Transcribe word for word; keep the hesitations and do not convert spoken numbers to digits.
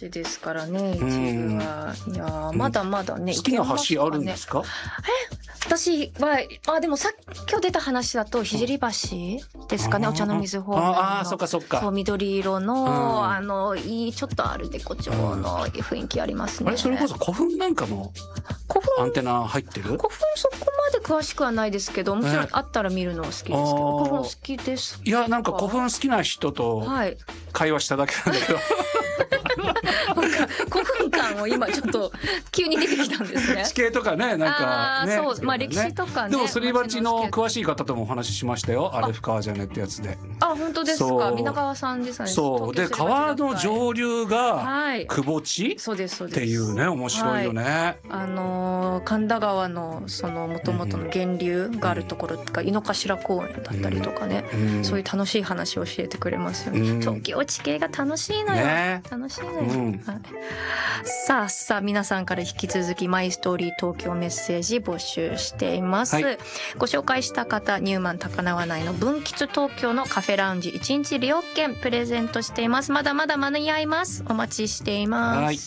じですからね、一部は。いやまだまだね、 好きな橋あるんですか？ え私はあでもさ今日出た話だと聖橋ですかね、お茶の水方面の。 ああそっかそっか。 そう緑色のあのいいちょっとアルデコ調の雰囲気ありますね。 あれそれこそ古墳なんかもアンテナ入ってる？ 古墳そこまで詳しくはないですけど、もちろんあったら見るのは好きですけど、古墳好きですか？ いやなんか古墳好きな人と会話しただけなんだけど。 古墳感を今ちょっと急に出てきたんですね。 地形とかね、なんかね、 そう、まあ歴史とかね。 でもすり鉢の詳しい方ともお話ししましたよ。アレフ川じゃねってやつで。 あ、本当ですか。皆川さんですね。 そうで川の上流がくぼ地っていうね、面白いよね。 あの神田川のその元々の源流があるところとか、井の頭公園だったりとかね、そういう楽しい話を教えてくれますよね。東京地形が楽しいのよ。楽しいのよ。さあさあ皆さんから引き続きマイストーリー東京メッセージ募集しています、はい、ご紹介した方ニューマン高輪内の文吉東京のカフェラウンジいちにち利用券プレゼントしています。まだまだ間に合います。お待ちしています。はい。